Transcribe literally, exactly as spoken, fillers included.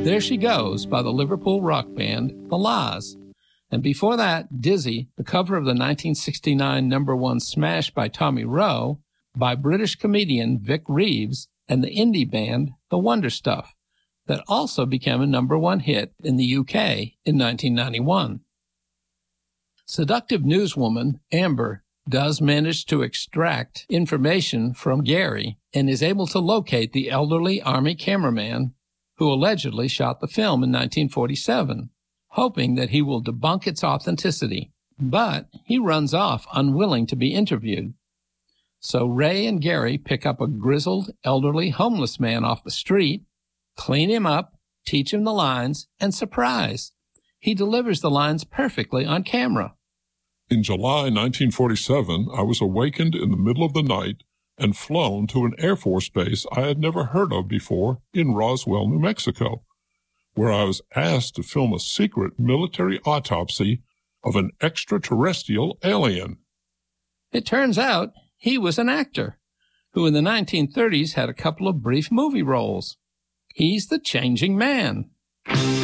There She Goes by the Liverpool rock band The La's. And before that, Dizzy, the cover of the nineteen sixty-nine number one smash by Tommy Roe, by British comedian Vic Reeves, and the indie band The Wonder Stuff, that also became a number one hit in the U K in nineteen ninety-one. Seductive newswoman Amber does manage to extract information from Gary and is able to locate the elderly Army cameraman who allegedly shot the film in nineteen forty-seven, hoping that he will debunk its authenticity. But he runs off, unwilling to be interviewed. So Ray and Gary pick up a grizzled, elderly, homeless man off the street, clean him up, teach him the lines, and surprise, he delivers the lines perfectly on camera. In July nineteen forty-seven, I was awakened in the middle of the night and flown to an Air Force base I had never heard of before in Roswell, New Mexico, where I was asked to film a secret military autopsy of an extraterrestrial alien. It turns out he was an actor who in the nineteen thirties had a couple of brief movie roles. He's the changing man.